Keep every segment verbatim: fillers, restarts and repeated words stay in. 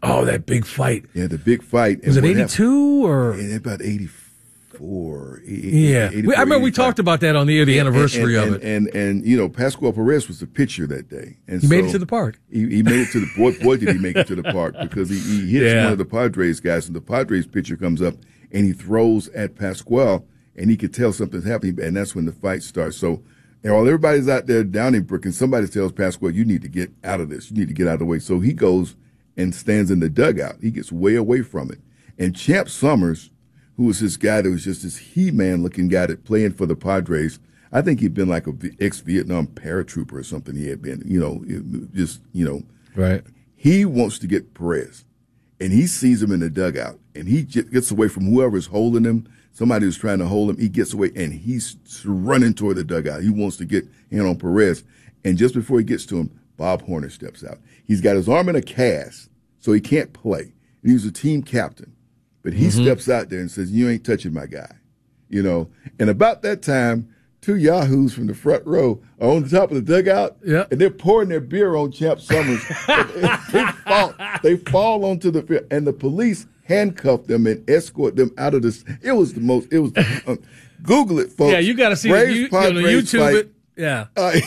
Oh, that big fight. Yeah, the big fight. Was it eighty-two or? About eighty-four. Yeah. eighty-four, I remember we talked about that on the air, the anniversary and, and, of it. And, and, and, you know, Pascual Perez was the pitcher that day. And he so made it to the park. He, he made it to the, boy, boy, did he make it to the park, because he, he hits yeah. one of the Padres guys, and the Padres pitcher comes up and he throws at Pascual, and he could tell something's happening, and that's when the fight starts. So, and while everybody's out there Donnybrook, and somebody tells Pascual, you need to get out of this. You need to get out of the way. So he goes and stands in the dugout. He gets way away from it. And Champ Summers, who was this guy that was just this He-Man looking guy that playing for the Padres, I think he'd been like a ex-Vietnam paratrooper or something. He had been, you know, just, you know. Right. He wants to get Perez, and he sees him in the dugout, and he gets away from whoever's holding him. Somebody was trying to hold him. He gets away, and he's running toward the dugout. He wants to get in on Perez. And just before he gets to him, Bob Horner steps out. He's got his arm in a cast, so he can't play. And he was a team captain. But he mm-hmm. steps out there and says, you ain't touching my guy. You know, and about that time, two yahoos from the front row are on the top of the dugout, yep. and they're pouring their beer on Champ Summers. they, fall, they fall onto the field, and the police handcuff them and escort them out of this. It was the most, it was, uh, Google it, folks. Yeah, you got to see Braves, it. You, you know, YouTube fight. it. Yeah. Uh,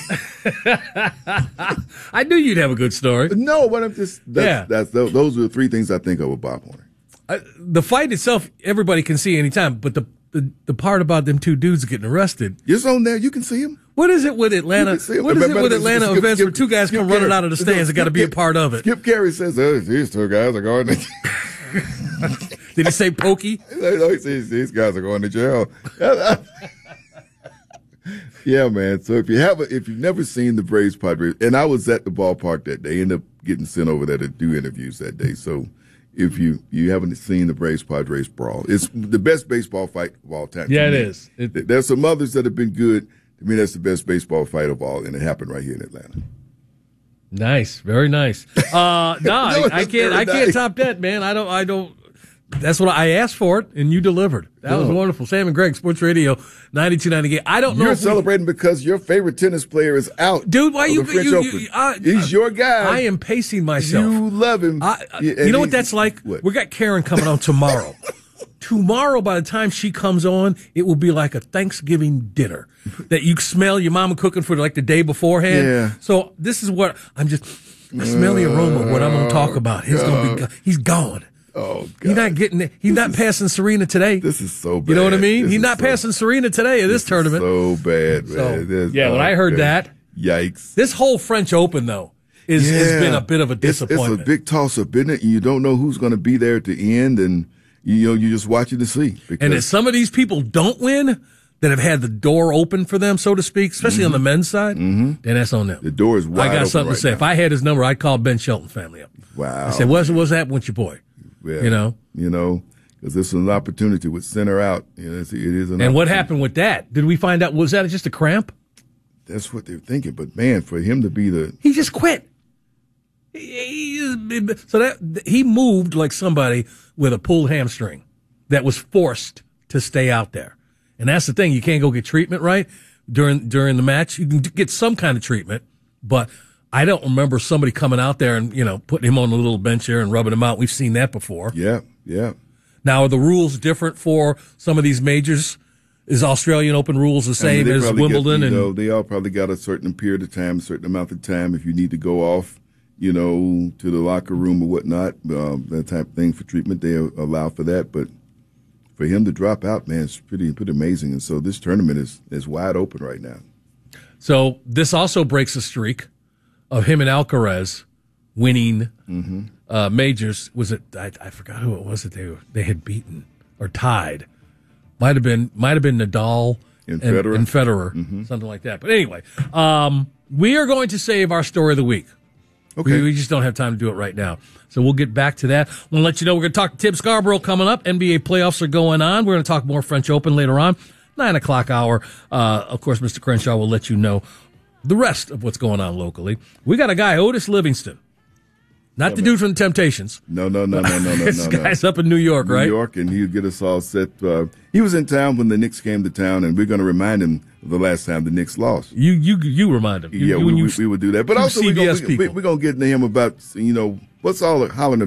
I knew you'd have a good story. No, but I'm just, that's, yeah. that's, those are the three things I think of with Bob Horner. Uh, the fight itself, everybody can see anytime, but the, the, the part about them two dudes getting arrested. It's on there. You can see them. What is it with Atlanta? What is it with Atlanta skip, events skip, where two guys skip, come skip, running out of the stands and got to be a part of it? Skip Carey says, oh, these two guys are going to Did he say pokey? No, he says, these guys are going to jail. Yeah, man. So if you have a, if you've never seen the Braves Padres, and I was at the ballpark that day, ended up getting sent over there to do interviews that day. So if you, you haven't seen the Braves Padres brawl, it's the best baseball fight of all time. Yeah, it is. It, There's some others that have been good. To me, that's the best baseball fight of all, and it happened right here in Atlanta. Nice, very nice. Uh, no, I, I can't. I can't nice. top that, man. I don't. I don't. That's what I asked for it, and you delivered. That oh. was wonderful. Sam and Greg, Sports Radio ninety-two point nine. I don't know. You're if celebrating we, because your favorite tennis player is out, dude. Why you? The you, you uh, He's your guy. I am pacing myself. You love him. I, I, you know what that's like? What? We got Karen coming on tomorrow. Tomorrow, by the time she comes on, it will be like a Thanksgiving dinner that you smell your mama cooking for like the day beforehand. Yeah. So this is what I'm just. I smell the aroma of what I'm going to talk about. He's going to be. He's gone. Oh, God. He's not getting it. He's this not is, passing Serena today. This is so bad. You know what I mean? This He's not so, passing Serena today in this, this tournament. So bad, man. So, yeah, oh, when I heard God. that, yikes! This whole French Open though is yeah. has been a bit of a disappointment. It's, it's a big toss-up, isn't it? You don't know who's going to be there at the end, and you know you're just watching to see. And if some of these people don't win, that have had the door open for them, so to speak, especially mm-hmm. on the men's side, mm-hmm. then that's on them. The door is wide open. I got something right to say. now. If I had his number, I'd call Ben Shelton family up. Wow. I said, what's, what's happening with your boy? Yeah. You know? You know, because this is an opportunity with center out. You know, it's, it is an and what happened with that? Did we find out, was that just a cramp? That's what they're thinking. But, man, for him to be the... He just quit. He, he, so that he moved like somebody with a pulled hamstring that was forced to stay out there. And that's the thing. You can't go get treatment, right? During, during the match. You can get some kind of treatment, but I don't remember somebody coming out there and, you know, putting him on a little bench there and rubbing him out. We've seen that before. Yeah, yeah. Now, are the rules different for some of these majors? Is Australian Open rules the same I mean, as Wimbledon? Get, you and know, they all probably got a certain period of time, a certain amount of time if you need to go off, you know, to the locker room or whatnot, um, that type of thing for treatment. They allow for that, but for him to drop out, man, it's pretty pretty amazing. And so this tournament is, is wide open right now. So this also breaks a streak of him and Alcaraz winning mm-hmm. uh, majors. Was it? I, I forgot who it was that they were, they had beaten or tied. Might have been might have been Nadal and, and Federer, and Federer mm-hmm. something like that. But anyway, um, we are going to save our story of the week. Okay. We, we just don't have time to do it right now. So we'll get back to that. We'll let you know we're going to talk to Tim Scarborough coming up. N B A playoffs are going on. We're going to talk more French Open later on. Nine o'clock hour. Uh, of course, Mister Crenshaw will let you know the rest of what's going on locally. We got a guy, Otis Livingston. Not yeah, the man. dude from the Temptations. No, no, no, no, no, no. This no, guy's no. up in New York, New right? New York, and he'll get us all set. Uh, he was in town when the Knicks came to town, and we're going to remind him of the last time the Knicks lost. You you, you remind him. You, yeah, you, we, you, we, we would do that. But also, we're going we, we, to him about, you know, what's all the hollering